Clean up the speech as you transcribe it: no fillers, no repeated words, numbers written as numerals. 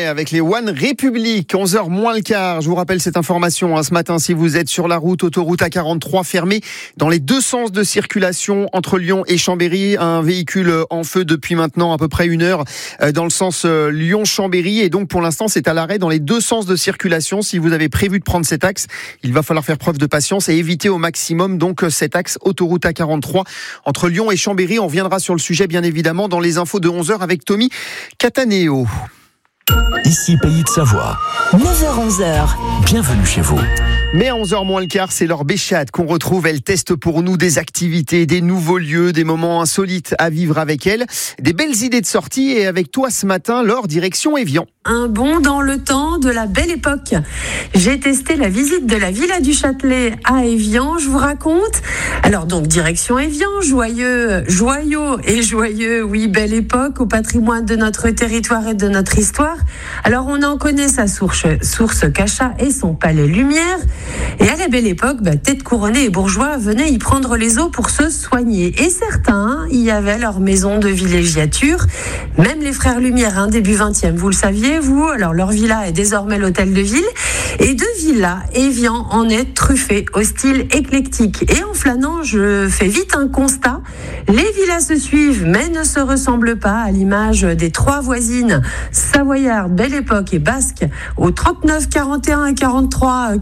Stanley avec les One Republic, 11h moins le quart. Je vous rappelle cette information ce matin, si vous êtes sur la route, autoroute A43 fermée dans les deux sens de circulation entre Lyon et Chambéry. Un véhicule en feu depuis maintenant à peu près 1 heure dans le sens Lyon-Chambéry. Et donc pour l'instant, c'est à l'arrêt dans les deux sens de circulation. Si vous avez prévu de prendre cet axe, il va falloir faire preuve de patience et éviter au maximum donc cet axe autoroute A43 entre Lyon et Chambéry. On reviendra sur le sujet bien évidemment dans les infos de 11h avec Tommy Cataneo. Ici Pays de Savoie. 9h-11h. Bienvenue chez vous. Mais à 11h moins le quart, c'est Laure Béchade qu'on retrouve. Elle teste pour nous des activités, des nouveaux lieux, des moments insolites à vivre avec elle. Des belles idées de sortie. Et avec toi ce matin, Laure, direction Évian. Un bond dans le temps de la belle époque. J'ai testé la visite de la Villa du Châtelet à Évian, je vous raconte. Alors donc, direction Évian, joyeux, oui, belle époque, au patrimoine de notre territoire et de notre histoire. Alors on en connaît sa source Cachat et son palais Lumière. Et à la belle époque, têtes couronnées et bourgeois venaient y prendre les eaux pour se soigner. Et certains y avaient leur maison de villégiature. Même les frères Lumière, début 20e, vous le saviez, vous. Alors leur villa est désormais l'hôtel de ville. Et de villa, Évian en est truffé au style éclectique. Et en flânant, je fais vite un constat. Les villas se suivent, mais ne se ressemblent pas, à l'image des trois voisines savoyardes, belle époque et basque, au 39, 41 et 43